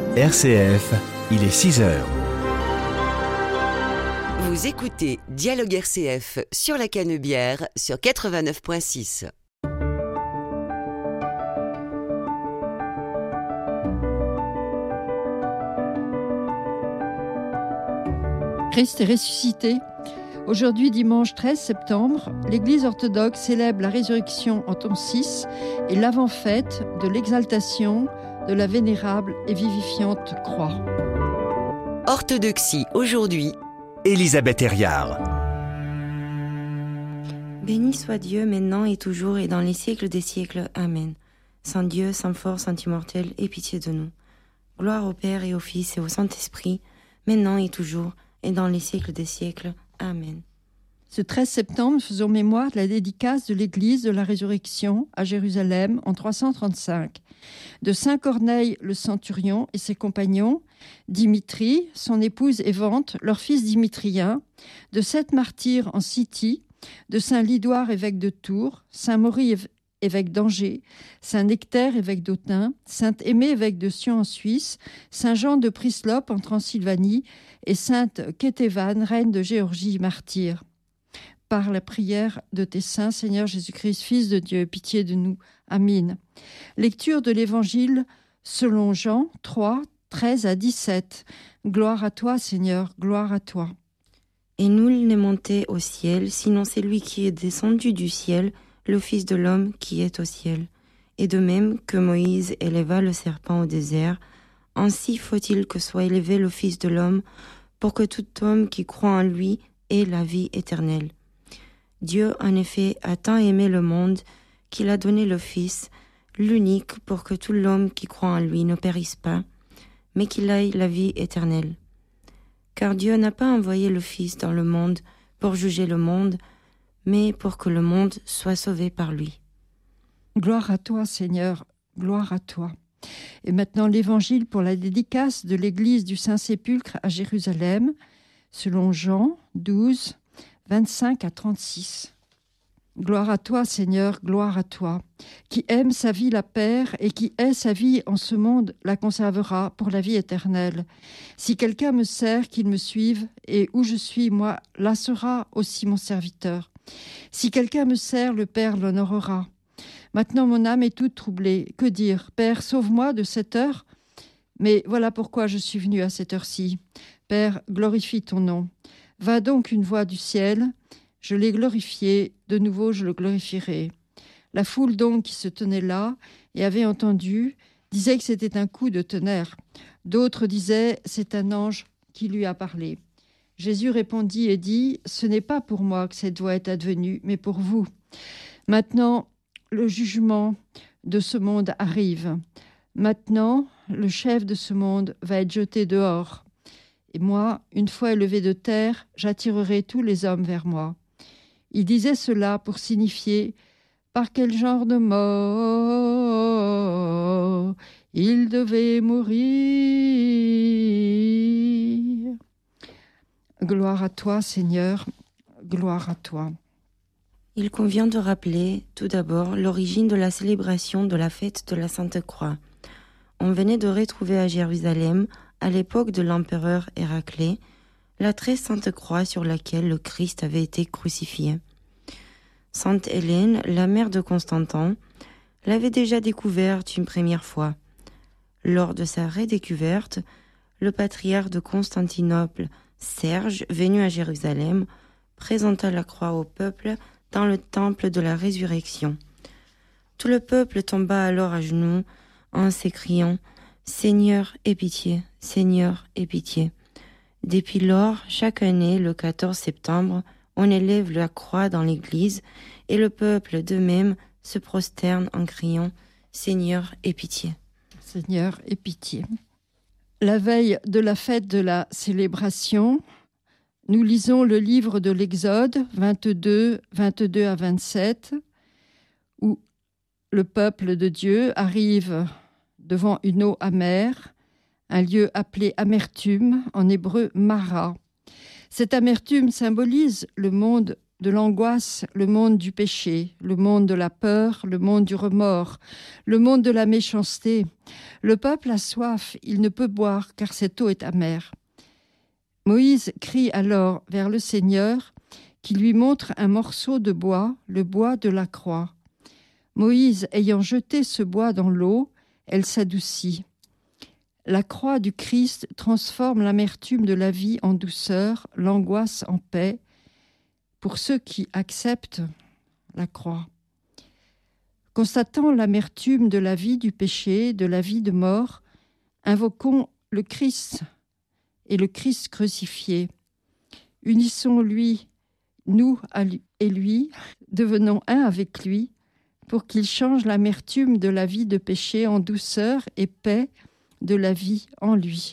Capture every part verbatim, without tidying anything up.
R C F, il est six heures. Vous écoutez Dialogue R C F sur la Canebière sur quatre-vingt-neuf virgule six. Christ est ressuscité. Aujourd'hui, dimanche treize septembre, l'Église orthodoxe célèbre la résurrection en temps six et l'avant-fête de l'exaltation de la vénérable et vivifiante croix. Orthodoxie aujourd'hui, Elisabeth Herriard. Béni soit Dieu maintenant et toujours et dans les siècles des siècles. Amen. Saint Dieu, Saint fort, Saint immortel, aie pitié de nous. Gloire au Père et au Fils et au Saint-Esprit, maintenant et toujours et dans les siècles des siècles. Amen. Ce treize septembre, faisons mémoire de la dédicace de l'Église de la Résurrection à Jérusalem en trois cent trente-cinq, de Saint Corneille le centurion et ses compagnons, Dimitri, son épouse Évante, leur fils Dimitrien, de sept martyrs en Scythie, de Saint Lidoire, évêque de Tours, Saint Maury, évêque d'Angers, Saint Nectaire, évêque d'Autun, Saint Aimé, évêque de Sion en Suisse, Saint Jean de Prislope en Transylvanie et Sainte Kétévane, reine de Géorgie, martyr. Par la prière de tes saints, Seigneur Jésus-Christ, Fils de Dieu, pitié de nous. Amen. Lecture de l'Évangile selon Jean trois, treize à dix-sept. Gloire à toi, Seigneur, gloire à toi. Et nul n'est monté au ciel, sinon c'est lui qui est descendu du ciel, le Fils de l'homme qui est au ciel. Et de même que Moïse éleva le serpent au désert, ainsi faut-il que soit élevé le Fils de l'homme, pour que tout homme qui croit en lui ait la vie éternelle. Dieu, en effet, a tant aimé le monde qu'il a donné le Fils, l'unique, pour que tout l'homme qui croit en lui ne périsse pas, mais qu'il ait la vie éternelle. Car Dieu n'a pas envoyé le Fils dans le monde pour juger le monde, mais pour que le monde soit sauvé par lui. Gloire à toi, Seigneur, gloire à toi. Et maintenant l'Évangile pour la dédicace de l'Église du Saint-Sépulcre à Jérusalem, selon Jean douze, vingt-cinq à trente-six. Gloire à toi, Seigneur, gloire à toi, qui aime sa vie la perd et qui hait sa vie en ce monde la conservera pour la vie éternelle. Si quelqu'un me sert, qu'il me suive, et où je suis, moi, là sera aussi mon serviteur. Si quelqu'un me sert, le Père l'honorera. Maintenant mon âme est toute troublée. Que dire ? Père, sauve-moi de cette heure. Mais voilà pourquoi je suis venu à cette heure-ci. Père, glorifie ton nom. Va donc une voix du ciel, je l'ai glorifié, de nouveau je le glorifierai. La foule donc qui se tenait là et avait entendu disait que c'était un coup de tonnerre. D'autres disaient c'est un ange qui lui a parlé. Jésus répondit et dit, ce n'est pas pour moi que cette voix est advenue, mais pour vous. Maintenant, le jugement de ce monde arrive. Maintenant, le chef de ce monde va être jeté dehors. Et moi, une fois élevé de terre, j'attirerai tous les hommes vers moi. Il disait cela pour signifier par quel genre de mort il devait mourir. Gloire à toi, Seigneur, gloire à toi. Il convient de rappeler, tout d'abord, l'origine de la célébration de la fête de la Sainte Croix. On venait de retrouver à Jérusalem, à l'époque de l'empereur Héraclée, la très sainte croix sur laquelle le Christ avait été crucifié. Sainte Hélène, la mère de Constantin, l'avait déjà découverte une première fois. Lors de sa redécouverte, le patriarche de Constantinople, Serge, venu à Jérusalem, présenta la croix au peuple dans le temple de la résurrection. Tout le peuple tomba alors à genoux en s'écriant « Seigneur, aie pitié, Seigneur, aie pitié ». Depuis lors, chaque année, le quatorze septembre, on élève la croix dans l'église et le peuple de même se prosterne en criant « Seigneur, aie pitié ». Seigneur, aie pitié. La veille de la fête de la célébration, nous lisons le livre de l'Exode vingt-deux, vingt-deux à vingt-sept, où le peuple de Dieu arrive devant une eau amère, un lieu appelé amertume, en hébreu Mara. Cette amertume symbolise le monde de l'angoisse, le monde du péché, le monde de la peur, le monde du remords, le monde de la méchanceté. Le peuple a soif, il ne peut boire, car cette eau est amère. Moïse crie alors vers le Seigneur, qui lui montre un morceau de bois, le bois de la croix. Moïse ayant jeté ce bois dans l'eau, elle s'adoucit. La croix du Christ transforme l'amertume de la vie en douceur, l'angoisse en paix, pour ceux qui acceptent la croix. Constatant l'amertume de la vie du péché, de la vie de mort, invoquons le Christ et le Christ crucifié. Unissons-lui, nous et lui, devenons un avec lui, pour qu'il change l'amertume de la vie de péché en douceur et paix de la vie en lui.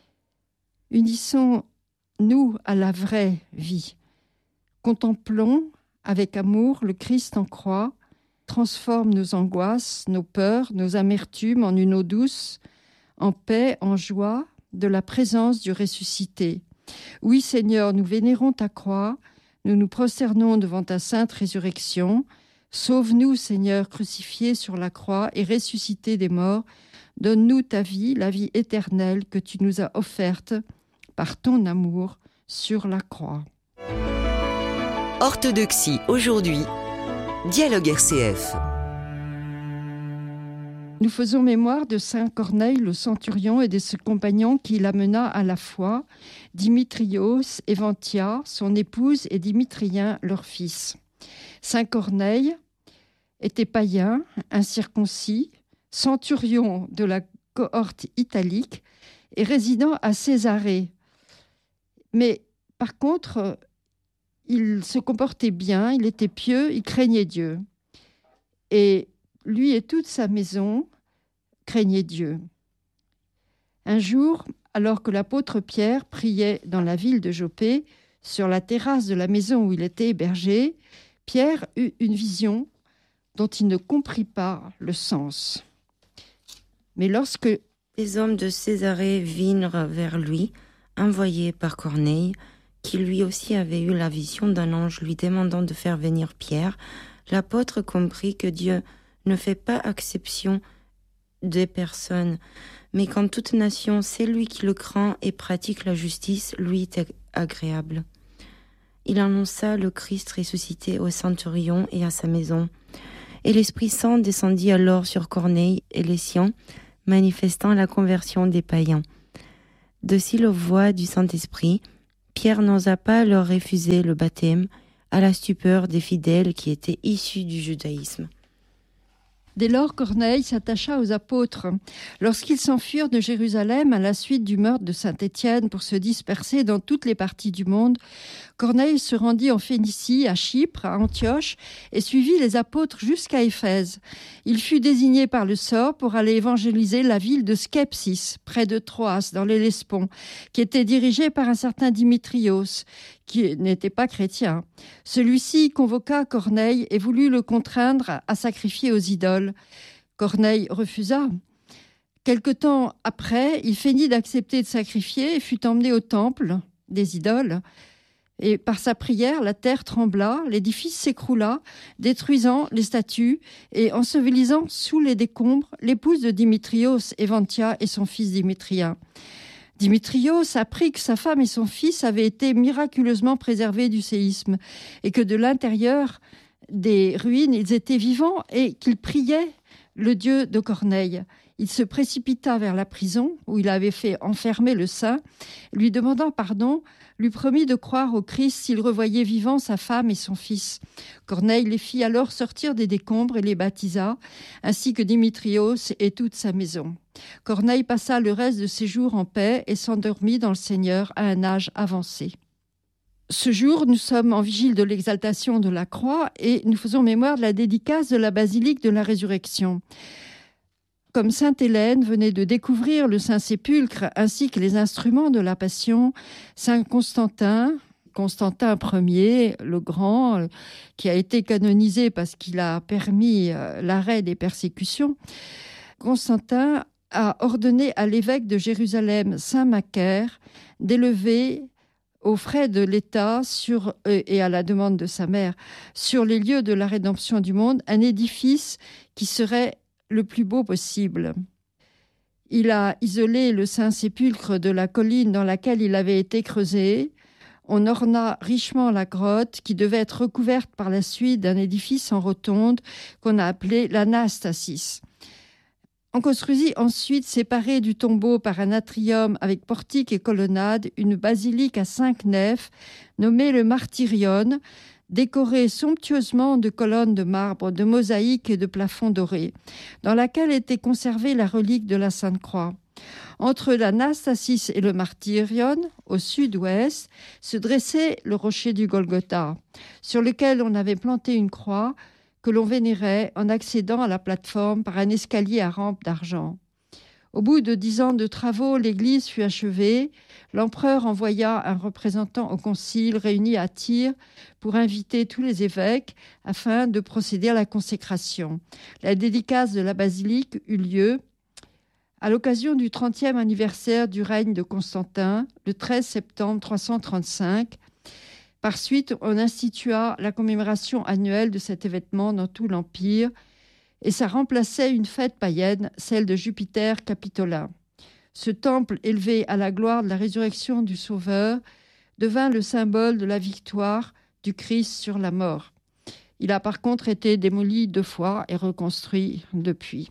Unissons-nous à la vraie vie. Contemplons avec amour le Christ en croix, transforme nos angoisses, nos peurs, nos amertumes en une eau douce, en paix, en joie, de la présence du ressuscité. Oui, Seigneur, nous vénérons ta croix, nous nous prosternons devant ta sainte résurrection. Sauve-nous, Seigneur, crucifié sur la croix et ressuscité des morts. Donne-nous ta vie, la vie éternelle que tu nous as offerte par ton amour sur la croix. Orthodoxie aujourd'hui, Dialogue R C F. Nous faisons mémoire de saint Corneille le centurion et de ses compagnons qui l'amena à la foi, Dimitrios, Éventia, son épouse, et Dimitrien, leur fils. Saint Corneille était païen, incirconcis, centurion de la cohorte italique et résident à Césarée. Mais par contre, il se comportait bien, il était pieux, il craignait Dieu. Et lui et toute sa maison craignaient Dieu. Un jour, alors que l'apôtre Pierre priait dans la ville de Joppé, sur la terrasse de la maison où il était hébergé, Pierre eut une vision dont il ne comprit pas le sens. Mais lorsque les hommes de Césarée vinrent vers lui, envoyés par Corneille, qui lui aussi avait eu la vision d'un ange lui demandant de faire venir Pierre, l'apôtre comprit que Dieu ne fait pas exception des personnes, mais qu'en toute nation, celui qui le craint et pratique la justice lui est agréable. Il annonça le Christ ressuscité au centurion et à sa maison. Et l'Esprit Saint descendit alors sur Corneille et les siens, manifestant la conversion des païens. Docile aux voix du Saint-Esprit, Pierre n'osa pas leur refuser le baptême, à la stupeur des fidèles qui étaient issus du judaïsme. Dès lors, Corneille s'attacha aux apôtres. Lorsqu'ils s'enfuirent de Jérusalem à la suite du meurtre de saint Étienne pour se disperser dans toutes les parties du monde, Corneille se rendit en Phénicie, à Chypre, à Antioche, et suivit les apôtres jusqu'à Éphèse. Il fut désigné par le sort pour aller évangéliser la ville de Skepsis, près de Troas, dans l'Hellespont, qui était dirigée par un certain Dimitrios, qui n'était pas chrétien. Celui-ci convoqua Corneille et voulut le contraindre à sacrifier aux idoles. Corneille refusa. Quelque temps après, il feignit d'accepter de sacrifier et fut emmené au temple des idoles. Et par sa prière, la terre trembla, l'édifice s'écroula, détruisant les statues et ensevelisant sous les décombres l'épouse de Dimitrios, Éventia, et son fils Dimitrien. Dimitrios apprit que sa femme et son fils avaient été miraculeusement préservés du séisme et que de l'intérieur des ruines, ils étaient vivants et qu'ils priaient le Dieu de Corneille. Il se précipita vers la prison où il avait fait enfermer le saint, lui demandant pardon, lui promit de croire au Christ s'il revoyait vivants sa femme et son fils. Corneille les fit alors sortir des décombres et les baptisa, ainsi que Dimitrios et toute sa maison. Corneille passa le reste de ses jours en paix et s'endormit dans le Seigneur à un âge avancé. Ce jour, nous sommes en vigile de l'exaltation de la croix et nous faisons mémoire de la dédicace de la basilique de la Résurrection. Comme sainte Hélène venait de découvrir le Saint-Sépulcre ainsi que les instruments de la Passion, saint Constantin, Constantin Ier, le Grand, qui a été canonisé parce qu'il a permis l'arrêt des persécutions, Constantin a ordonné à l'évêque de Jérusalem, saint Macaire, d'élever aux frais de l'État sur, euh, et à la demande de sa mère sur les lieux de la rédemption du monde un édifice qui serait le plus beau possible. Il a isolé le Saint-Sépulcre de la colline dans laquelle il avait été creusé. On orna richement la grotte qui devait être recouverte par la suite d'un édifice en rotonde qu'on a appelé l'Anastasis. On construisit ensuite, séparée du tombeau par un atrium avec portique et colonnade, une basilique à cinq nefs nommée le Martyrion, décorée somptueusement de colonnes de marbre, de mosaïques et de plafonds dorés, dans laquelle était conservée la relique de la Sainte Croix. Entre l'Anastasis et le Martyrion, au sud-ouest, se dressait le rocher du Golgotha, sur lequel on avait planté une croix que l'on vénérait en accédant à la plateforme par un escalier à rampe d'argent. Au bout de dix ans de travaux, l'église fut achevée. L'empereur envoya un représentant au concile réuni à Tyr pour inviter tous les évêques afin de procéder à la consécration. La dédicace de la basilique eut lieu à l'occasion du trentième anniversaire du règne de Constantin, le treize septembre trois cent trente-cinq. Par suite, on institua la commémoration annuelle de cet événement dans tout l'Empire et ça remplaçait une fête païenne, celle de Jupiter Capitolin. Ce temple, élevé à la gloire de la résurrection du Sauveur, devint le symbole de la victoire du Christ sur la mort. Il a par contre été démoli deux fois et reconstruit depuis.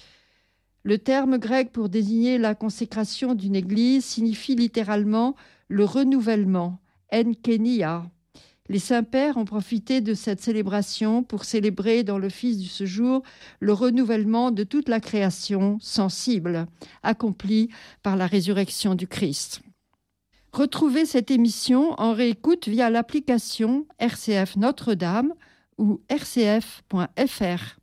Le terme grec pour désigner la consécration d'une église signifie littéralement le renouvellement, enkenia. Les saints-pères ont profité de cette célébration pour célébrer dans l'office de ce jour le renouvellement de toute la création sensible, accomplie par la résurrection du Christ. Retrouvez cette émission en réécoute via l'application R C F Notre-Dame ou r c f point f r.